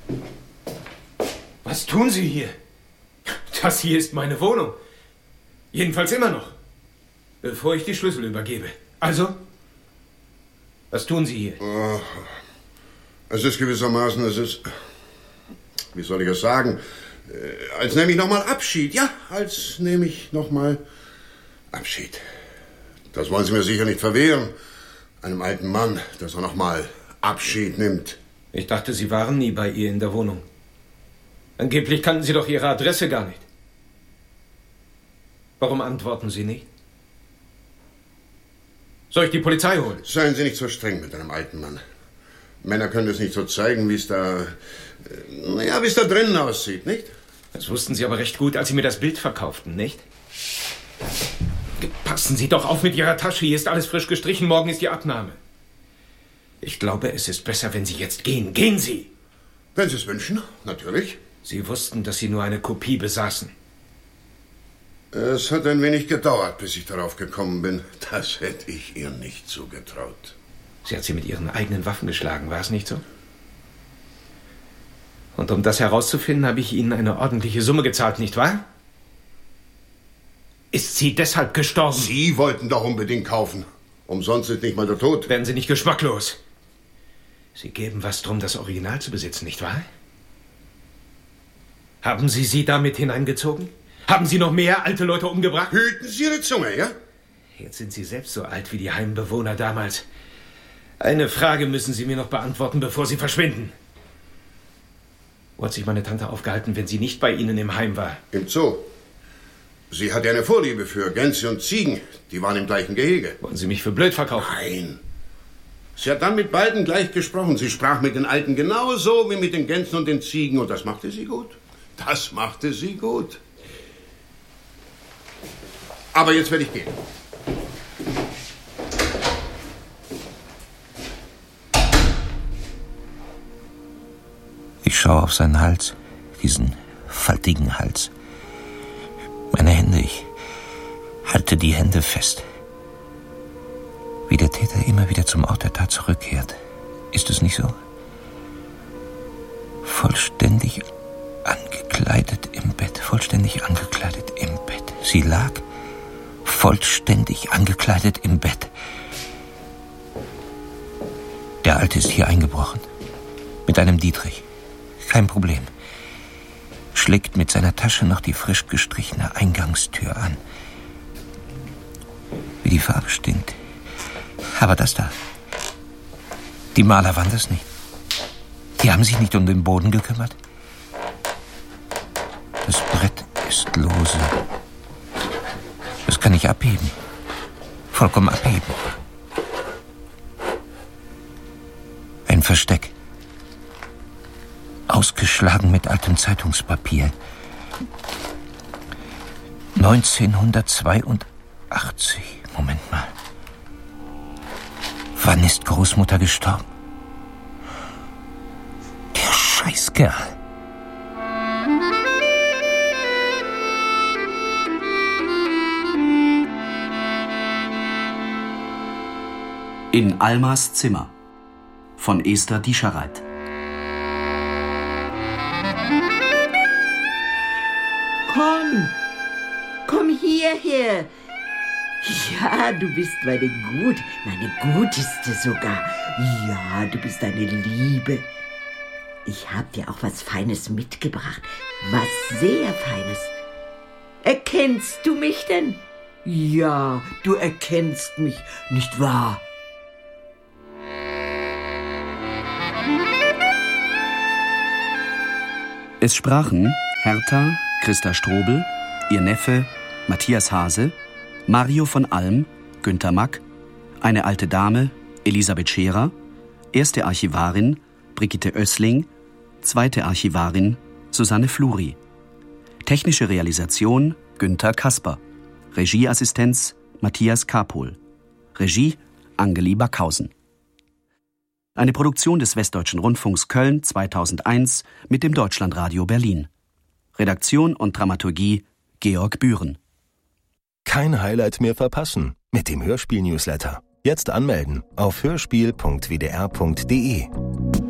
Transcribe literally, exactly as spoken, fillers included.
Was tun Sie hier? Das hier ist meine Wohnung. Jedenfalls immer noch. Bevor ich die Schlüssel übergebe. Also? Was tun Sie hier? Oh, es ist gewissermaßen, es ist... Wie soll ich es sagen? Äh, als nehme ich nochmal Abschied. Ja, als nehme ich nochmal Abschied. Das wollen Sie mir sicher nicht verwehren. Einem alten Mann, dass er nochmal Abschied nimmt. Ich dachte, Sie waren nie bei ihr in der Wohnung. Angeblich kannten Sie doch Ihre Adresse gar nicht. Warum antworten Sie nicht? Soll ich die Polizei holen? Seien Sie nicht so streng mit einem alten Mann. Männer können es nicht so zeigen, wie es da... Naja, wie es da drinnen aussieht, nicht? Das wussten Sie aber recht gut, als Sie mir das Bild verkauften, nicht? Passen Sie doch auf mit Ihrer Tasche. Hier ist alles frisch gestrichen. Morgen ist die Abnahme. Ich glaube, es ist besser, wenn Sie jetzt gehen. Gehen Sie! Wenn Sie es wünschen, natürlich. Sie wussten, dass Sie nur eine Kopie besaßen. Es hat ein wenig gedauert, bis ich darauf gekommen bin. Das hätte ich ihr nicht zugetraut. Sie hat Sie mit Ihren eigenen Waffen geschlagen, war es nicht so? Und um das herauszufinden, habe ich Ihnen eine ordentliche Summe gezahlt, nicht wahr? Ist sie deshalb gestorben? Sie wollten doch unbedingt kaufen. Umsonst ist nicht mal der Tod. Werden Sie nicht geschmacklos. Sie geben was drum, das Original zu besitzen, nicht wahr? Haben Sie sie damit hineingezogen? Haben Sie noch mehr alte Leute umgebracht? Hüten Sie Ihre Zunge, ja? Jetzt sind Sie selbst so alt wie die Heimbewohner damals. Eine Frage müssen Sie mir noch beantworten, bevor Sie verschwinden. Wo hat sich meine Tante aufgehalten, wenn sie nicht bei Ihnen im Heim war? Im Zoo. Sie hatte eine Vorliebe für Gänse und Ziegen. Die waren im gleichen Gehege. Wollen Sie mich für blöd verkaufen? Nein. Sie hat dann mit beiden gleich gesprochen. Sie sprach mit den Alten genauso wie mit den Gänsen und den Ziegen. Und das machte sie gut. Das machte sie gut. Aber jetzt werde ich gehen. Ich schaue auf seinen Hals, diesen faltigen Hals. Meine Hände, ich halte die Hände fest. Wie der Täter immer wieder zum Ort der Tat zurückkehrt. Ist es nicht so? Vollständig angekleidet im Bett, vollständig angekleidet im Bett. Sie lag vollständig angekleidet im Bett. Der Alte ist hier eingebrochen. Mit einem Dietrich. Kein Problem. Schlägt mit seiner Tasche noch die frisch gestrichene Eingangstür an. Wie die Farbe stinkt. Aber das da. Die Maler waren das nicht. Die haben sich nicht um den Boden gekümmert. Das Brett ist lose. Das kann ich abheben. Vollkommen abheben. Ein Versteck. Ausgeschlagen mit altem Zeitungspapier. neunzehnhundertzweiundachtzig. Moment mal. Wann ist Großmutter gestorben? Der Scheißkerl. In Almas Zimmer von Esther Dieschereit. Komm, komm hierher. Ja, du bist meine Gut, meine Guteste sogar. Ja, du bist eine Liebe. Ich hab dir auch was Feines mitgebracht, was sehr Feines. Erkennst du mich denn? Ja, du erkennst mich, nicht wahr? Es sprachen Hertha, Christa Strobel, ihr Neffe, Matthias Hase, Mario von Alm, Günter Mack, eine alte Dame, Elisabeth Scherer, erste Archivarin, Brigitte Oessling, zweite Archivarin, Susanne Fluri. Technische Realisation, Günther Kasper. Regieassistenz, Matthias Kapohl. Regie, Angeli Backhausen. Eine Produktion des Westdeutschen Rundfunks Köln zweitausendeins mit dem Deutschlandradio Berlin. Redaktion und Dramaturgie Georg Bühren. Kein Highlight mehr verpassen mit dem Hörspiel-Newsletter. Jetzt anmelden auf hörspiel punkt w d r punkt d e.